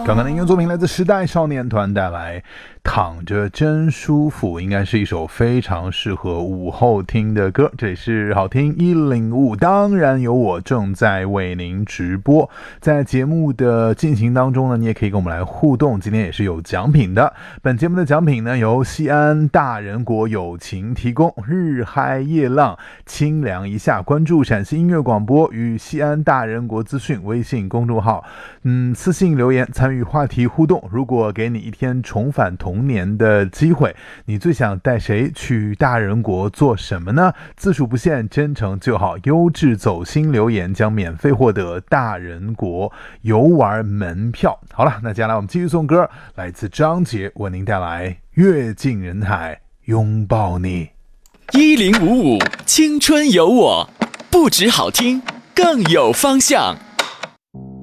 刚刚的音乐作品来自时代少年团带来躺着真舒服，应该是一首非常适合午后听的歌。这里是好听105，当然有我正在为您直播。在节目的进行当中呢，你也可以跟我们来互动，今天也是有奖品的。本节目的奖品呢，由西安大人国友情提供，日嗨夜浪清凉一下，关注陕西音乐广播与西安大人国资讯微信公众号，私信留言参与话题互动。如果给你一天重返童年的机会，你最想带谁去大人国做什么呢？字数不限，真诚就好。优质走心留言将免费获得大人国游玩门票。好了，那接下来我们继续送歌，来自张杰为您带来阅尽人海拥抱你。 1055青春有我，不止好听，更有方向。